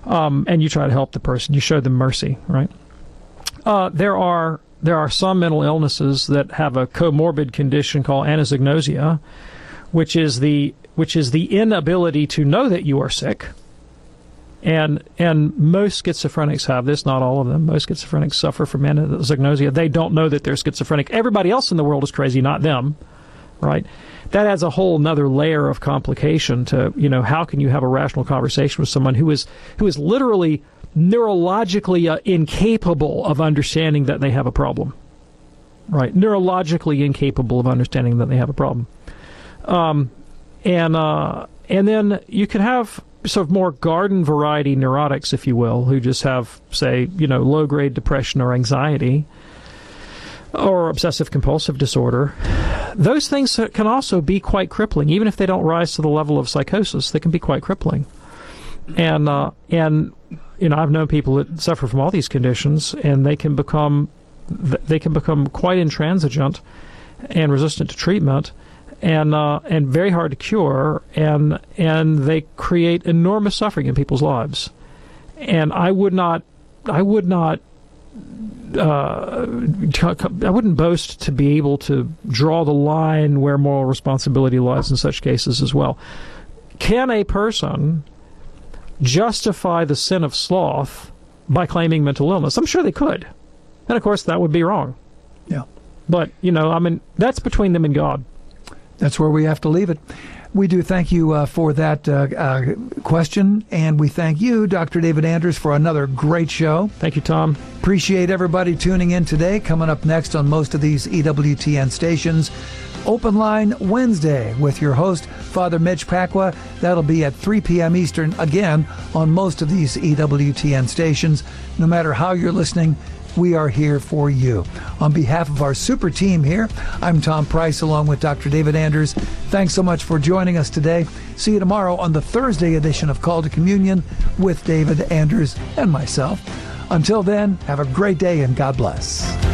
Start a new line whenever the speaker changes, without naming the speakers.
and you try to help the person. You show them mercy, right? There are some mental illnesses that have a comorbid condition called anosognosia, which is the inability to know that you are sick. And most schizophrenics have this, not all of them. Most schizophrenics suffer from anosognosia. They don't know that they're schizophrenic. Everybody else in the world is crazy, not them, right? That adds a whole another layer of complication to, how can you have a rational conversation with someone who is literally neurologically incapable of understanding that they have a problem, right? Neurologically incapable of understanding that they have a problem. And then you can have sort of more garden variety neurotics, if you will, who just have, say, low-grade depression or anxiety or obsessive compulsive disorder. Those things can also be quite crippling, even if they don't rise to the level of psychosis. They can be quite crippling. And I've known people that suffer from all these conditions, and they can become quite intransigent and resistant to treatment, and very hard to cure, and they create enormous suffering in people's lives. And I wouldn't boast to be able to draw the line where moral responsibility lies in such cases as well. Can a person justify the sin of sloth by claiming mental illness? I'm sure they could. And, of course, that would be wrong.
Yeah.
But, that's between them and God.
That's where we have to leave it. We do thank you for that question, and we thank you, Dr. David Anders, for another great show.
Thank you, Tom.
Appreciate everybody tuning in today. Coming up next on most of these EWTN stations, Open Line Wednesday with your host, Father Mitch Pacwa. That'll be at 3 p.m. Eastern, again, on most of these EWTN stations. No matter how you're listening, we are here for you. On behalf of our super team here, I'm Tom Price along with Dr. David Anders. Thanks so much for joining us today. See you tomorrow on the Thursday edition of Call to Communion with David Anders and myself. Until then, have a great day and God bless.